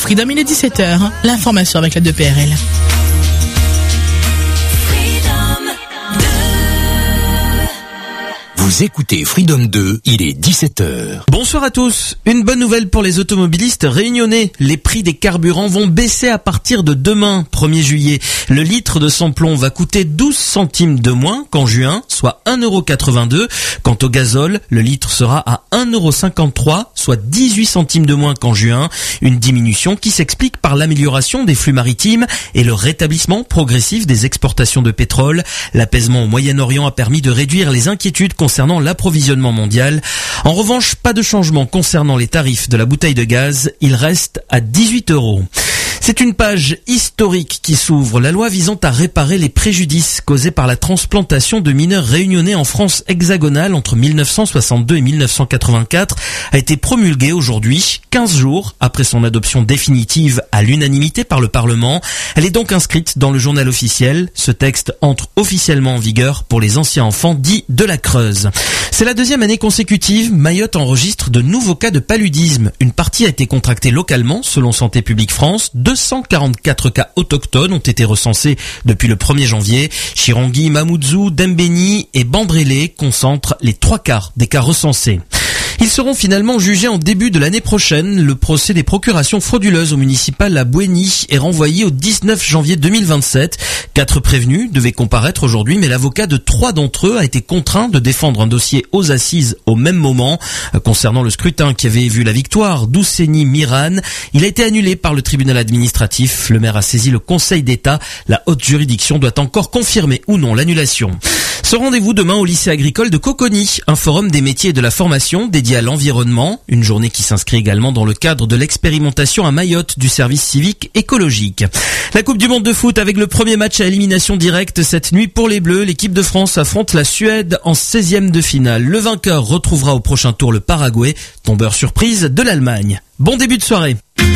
Freedom, il est 17h. L'information avec la 2PRL. Vous écoutez Freedom 2, il est 17h. Bonsoir à tous. Une bonne nouvelle pour les automobilistes réunionnais. Les prix des carburants vont baisser à partir de demain, 1er juillet. Le litre de samplon va coûter 12 centimes de moins qu'en juin, soit 1,82 €. Quant au gazole, le litre sera à 1,53 €, soit 18 centimes de moins qu'en juin. Une diminution qui s'explique par l'amélioration des flux maritimes et le rétablissement progressif des exportations de pétrole. L'apaisement au Moyen-Orient a permis de réduire les inquiétudes concernant l'approvisionnement mondial. En revanche, pas de changement concernant les tarifs de la bouteille de gaz. Il reste à 18 €. C'est une page historique qui s'ouvre. La loi visant à réparer les préjudices causés par la transplantation de mineurs réunionnais en France hexagonale entre 1962 et 1984 a été promulguée aujourd'hui, 15 jours après son adoption définitive à l'unanimité par le Parlement. Elle est donc inscrite dans le journal officiel. Ce texte entre officiellement en vigueur pour les anciens enfants dits de la Creuse. C'est la deuxième année consécutive. Mayotte enregistre de nouveaux cas de paludisme. Une partie a été contractée localement, selon Santé publique France. 244 cas autochtones ont été recensés depuis le 1er janvier. Chirangui, Mamoudzou, Dembéni et Bandrélé concentrent les 3/4 des cas recensés. Ils seront finalement jugés en début de l'année prochaine. Le procès des procurations frauduleuses au municipal à Bouéni est renvoyé au 19 janvier 2027. 4 prévenus devaient comparaître aujourd'hui, mais l'avocat de 3 d'entre eux a été contraint de défendre un dossier aux assises au même moment. Concernant le scrutin qui avait vu la victoire d'Ousseni Miran, il a été annulé par le tribunal administratif. Le maire a saisi le Conseil d'État. La haute juridiction doit encore confirmer ou non l'annulation. Ce rendez-vous demain au lycée agricole de Coconi, un forum des métiers et de la formation dédié à l'environnement, une journée qui s'inscrit également dans le cadre de l'expérimentation à Mayotte du service civique écologique. La Coupe du monde de foot avec le premier match à élimination directe cette nuit pour les Bleus. L'équipe de France affronte la Suède en 16e de finale. Le vainqueur retrouvera au prochain tour le Paraguay, tombeur surprise de l'Allemagne. Bon début de soirée.